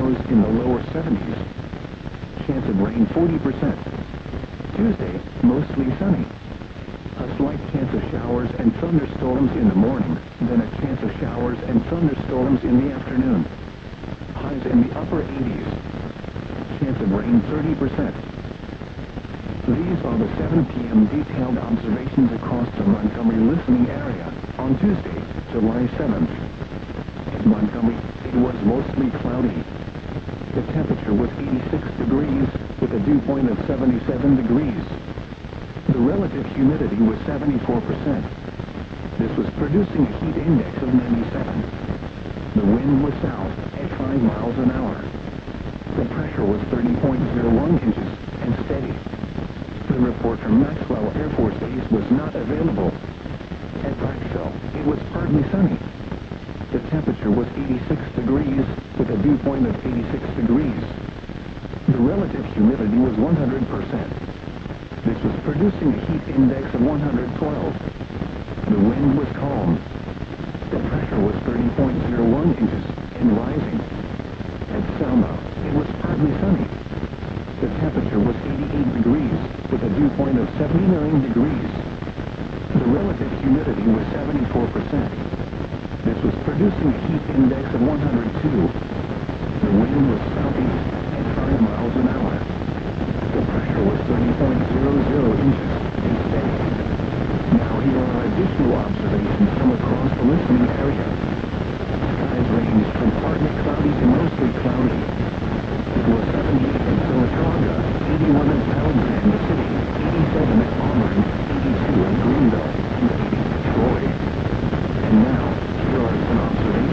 Lows in the lower 70s. Chance of rain 40%. Tuesday, mostly sunny. A slight chance of showers and thunderstorms in the morning, then a chance of showers and thunderstorms in the afternoon. Highs in the upper 80s. Chance of rain 30%. These are the 7 p.m. detailed observations across the Montgomery listening area on Tuesday, July 7th. In Montgomery, it was mostly cloudy. The temperature was 86 degrees with a dew point of 77 degrees. The relative humidity was 74%. This was producing a heat index of 97. The wind was south at 5 miles an hour. The pressure was 30.01 inches and steady. The report from Maxwell Air Force Base was not available. At Braxville, it was partly sunny. The temperature was 86 degrees with a dew point of 86 degrees. The relative humidity was 100%. This was producing a heat index of 112. The wind was calm. The pressure was 30.01 inches and rising. At Selma, it was partly sunny. The temperature was 88 degrees with a dew point of 79 degrees. The relative humidity was 74%. This was producing a heat index of 102. The wind was southeast at 5 miles an hour. The pressure was 30.00 inches and steady. Now here are additional observations from across the listening area.